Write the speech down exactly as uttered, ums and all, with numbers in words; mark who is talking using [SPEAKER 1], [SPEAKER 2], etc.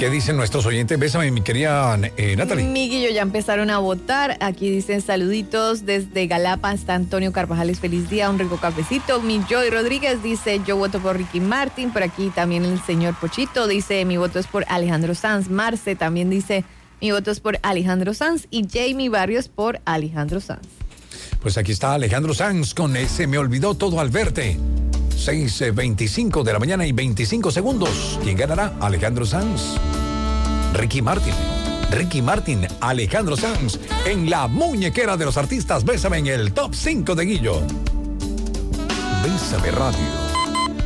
[SPEAKER 1] ¿Qué dicen nuestros oyentes? Bésame, mi querida eh, Natalie.
[SPEAKER 2] Mi Guillo, ya empezaron a votar. Aquí dicen saluditos desde Galapa. Está Antonio Carvajales, feliz día, un rico cafecito. Mi Joy Rodríguez dice, yo voto por Ricky Martin. Por aquí también el señor Pochito dice, mi voto es por Alejandro Sanz. Marce también dice, mi voto es por Alejandro Sanz. Y Jamie Barrios por Alejandro Sanz.
[SPEAKER 1] Pues aquí está Alejandro Sanz con ese Me Olvidó Todo al Verte. seis veinticinco de la mañana y veinticinco segundos. ¿Quién ganará? Alejandro Sanz. Ricky Martin. Ricky Martin, Alejandro Sanz. En la muñequera de los artistas, Bésame en el top cinco de Guillo. Bésame Radio.